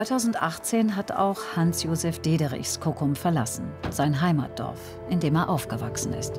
2018 hat auch Hans-Josef Dederichs Cockum verlassen, sein Heimatdorf, in dem er aufgewachsen ist.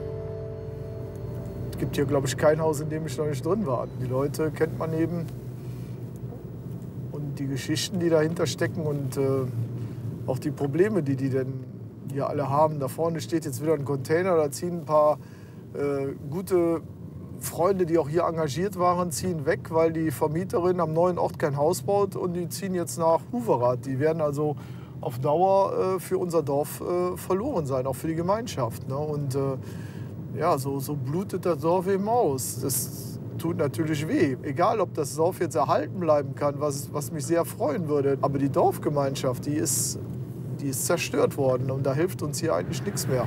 Es gibt hier, glaube ich, kein Haus, in dem ich noch nicht drin war. Die Leute kennt man eben und die Geschichten, die dahinter stecken und auch die Probleme, die denn hier alle haben. Da vorne steht jetzt wieder ein Container, da ziehen ein paar gute Freunde, die auch hier engagiert waren, ziehen weg, weil die Vermieterin am neuen Ort kein Haus baut und die ziehen jetzt nach Huverath. Die werden also auf Dauer für unser Dorf verloren sein, auch für die Gemeinschaft. Ne? Und ja, so blutet das Dorf eben aus. Das tut natürlich weh. Egal, ob das Dorf jetzt erhalten bleiben kann, was mich sehr freuen würde. Aber die Dorfgemeinschaft, die ist zerstört worden und da hilft uns hier eigentlich nichts mehr.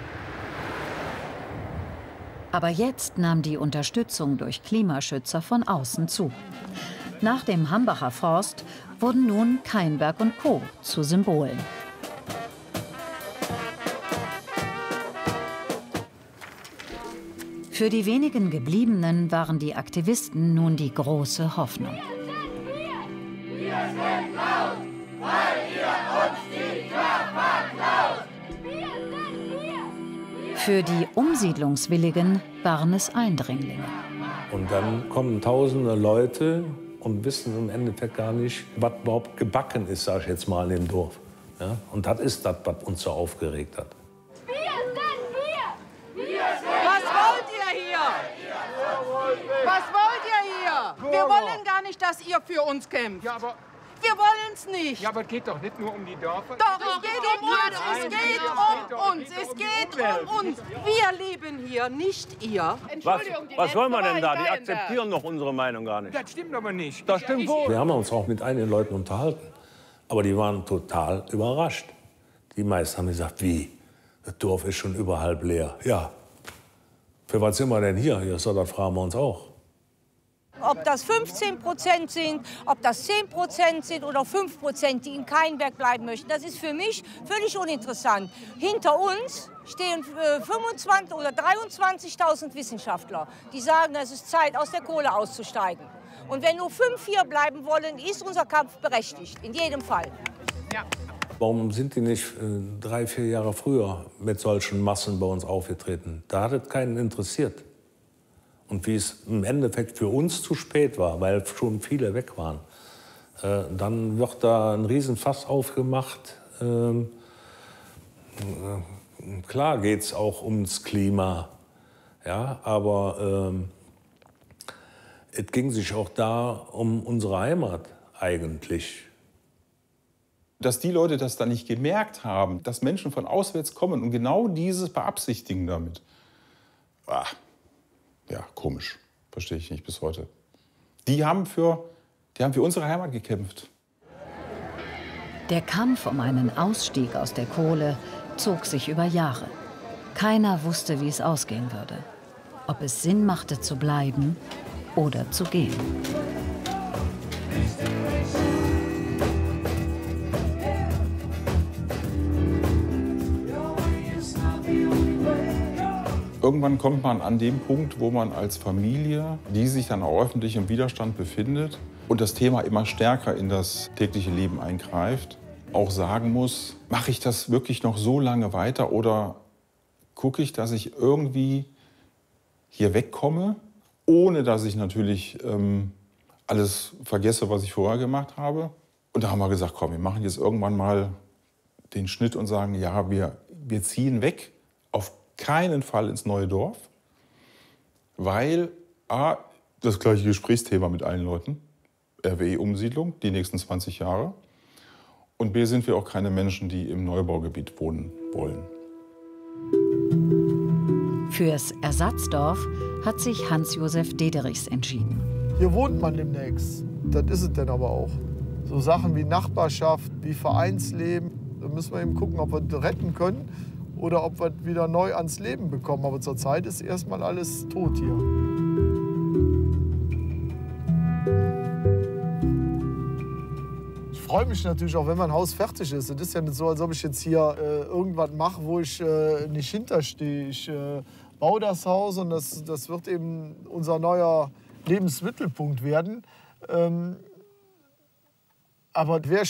Aber jetzt nahm die Unterstützung durch Klimaschützer von außen zu. Nach dem Hambacher Forst wurden nun Kainberg und Co. zu Symbolen. Für die wenigen Gebliebenen waren die Aktivisten nun die große Hoffnung. Wir sind laut, weil ihr uns die Körper klaut. Für die Umsiedlungswilligen waren es Eindringlinge. Und dann kommen tausende Leute und wissen im Endeffekt gar nicht, was überhaupt gebacken ist, sag ich jetzt mal, in dem Dorf. Ja? Und das ist das, was uns so aufgeregt hat. Wir sind wir! Wir sind Was wollt ihr hier? Was wollt ihr hier? Wir wollen gar nicht, dass ihr für uns kämpft. Ja, aber Wir wollen es nicht. Ja, aber es geht doch nicht nur um die Dörfer. Doch, es geht um uns. Es geht um uns. Es geht um uns. Wir leben hier, nicht ihr. Was soll man denn da? Die akzeptieren doch unsere Meinung gar nicht. Das stimmt aber nicht. Das stimmt wohl. Wir haben uns auch mit einigen Leuten unterhalten. Aber die waren total überrascht. Die meisten haben gesagt, wie? Das Dorf ist schon über halb leer. Ja. Für was sind wir denn hier? Ja, so, das fragen wir uns auch. Ob das 15% sind, ob das 10% sind oder 5%, die in Kainberg bleiben möchten, das ist für mich völlig uninteressant. Hinter uns stehen 25.000 oder 23.000 Wissenschaftler, die sagen, es ist Zeit, aus der Kohle auszusteigen. Und wenn nur 5 hier bleiben wollen, ist unser Kampf berechtigt, in jedem Fall. Ja. Warum sind die nicht 3, 4 Jahre früher mit solchen Massen bei uns aufgetreten? Da hat es keinen interessiert. Und wie es im Endeffekt für uns zu spät war, weil schon viele weg waren, dann wird da ein Riesenfass aufgemacht. Klar geht es auch ums Klima, ja, aber es ging sich auch da um unsere Heimat eigentlich. Dass die Leute das dann nicht gemerkt haben, dass Menschen von auswärts kommen und genau dieses beabsichtigen damit. Ja, komisch. Verstehe ich nicht bis heute. Die haben für unsere Heimat gekämpft. Der Kampf um einen Ausstieg aus der Kohle zog sich über Jahre. Keiner wusste, wie es ausgehen würde. Ob es Sinn machte, zu bleiben oder zu gehen. Irgendwann kommt man an den Punkt, wo man als Familie, die sich dann auch öffentlich im Widerstand befindet und das Thema immer stärker in das tägliche Leben eingreift, auch sagen muss, mache ich das wirklich noch so lange weiter oder gucke ich, dass ich irgendwie hier wegkomme, ohne dass ich natürlich alles vergesse, was ich vorher gemacht habe. Und da haben wir gesagt, komm, wir machen jetzt irgendwann mal den Schnitt und sagen, ja, wir ziehen weg, auf keinen Fall ins neue Dorf, weil A, das gleiche Gesprächsthema mit allen Leuten, RWE-Umsiedlung, die nächsten 20 Jahre, und B, sind wir auch keine Menschen, die im Neubaugebiet wohnen wollen. Fürs Ersatzdorf hat sich Hans-Josef Dederichs entschieden. Hier wohnt man demnächst. Das ist es denn aber auch. So Sachen wie Nachbarschaft, wie Vereinsleben, da müssen wir eben gucken, ob wir das retten können oder ob wir wieder neu ans Leben bekommen. Aber zurzeit ist erstmal alles tot hier. Ich freue mich natürlich auch, wenn mein Haus fertig ist. Es ist ja nicht so, als ob ich jetzt hier irgendwas mache, wo ich nicht hinterstehe. Ich baue das Haus und das wird eben unser neuer Lebensmittelpunkt werden. Aber es wäre